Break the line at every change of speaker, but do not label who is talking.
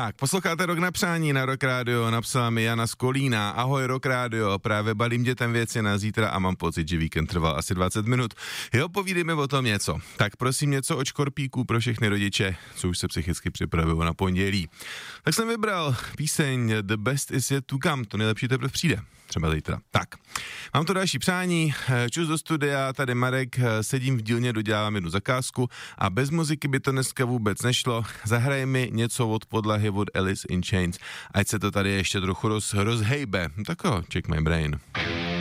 Tak, posloucháte Rock na přání na Rock Radio, napsala mi Jana z Kolína. Ahoj Rock Radio, právě balím dětem věci na zítra a mám pocit, že víkend trval asi 20 minut. Jo, povídejme o tom něco. Tak prosím něco od škorpíků pro všechny rodiče, co už se psychicky připravují na pondělí. Tak jsem vybral píseň The Best Is Yet To Come, to nejlepší teprve přijde. Třeba zítra. Tak, mám to další přání, čus do studia, tady Marek, sedím v dílně, dodělám jednu zakázku a bez muziky by to dneska vůbec nešlo. Zahraj mi něco od podlahy od Alice in Chains, ať se to tady ještě trochu rozhejbe. Tak jo, check my brain.